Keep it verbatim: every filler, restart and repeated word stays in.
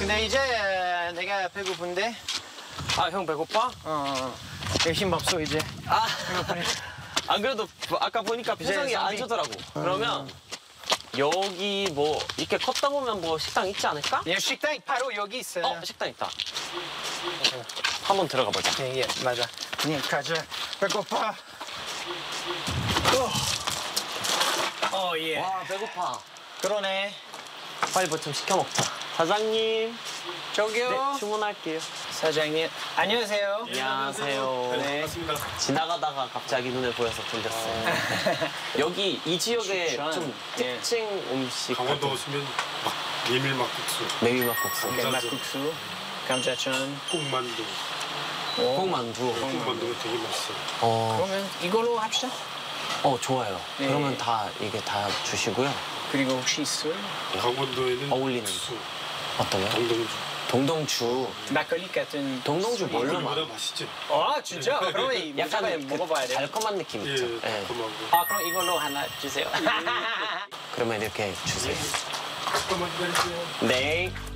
근데 이제 내가 배고픈데. 아, 형 배고파? 어, 어. 힘 없어 이제. 아, 안 그래도 아까 보니까 표정이 안 좋더라고. 그러면 여기 뭐 이렇게 걷다 보면 뭐 식당 있지 않을까? 예, 식당 바로 여기 있어요. 어, 식당 있다. 한번 들어가 보자. 예, 예, 맞아. 응, 가자. 배고파. 어, 어 예. 와, 배고파. 그러네. 빨리 뭐 좀 시켜 먹자. 사장님. 저기요. 네, 주문할게요. 사장님. 안녕하세요. 안녕하세요. 네. 반갑습니다. 지나가다가 갑자기 눈에 보여서 들렸어요. 여기 이 지역의 추천. 좀 예. 특징 음식. 강원도 오시면 막 메밀막국수, 메밀막국수, 오케이, 막국수, 감자전, 꽁만두, 오. 콩만두. 꽁만두가 되게 맛있어요. 어, 그러면 이걸로 합시다. 어 좋아요. 네. 그러면 다 이게 다 주시고요. 그리고 혹시 술? 강원도에는 어울리는 국수, 어떤 거요? 동동주. 동동주. 막걸리 같은. 동동주 뭘로 우리보다 만? 맛있죠? 아 진짜? 그러면 이 약간 무조건 그 먹어봐야 돼. 달콤한 느낌 예, 있죠. 예. 달콤하고. 아 그럼 이걸로 하나 주세요. 그러면 이렇게 주세요. 잠깐만 기다리세요. 네.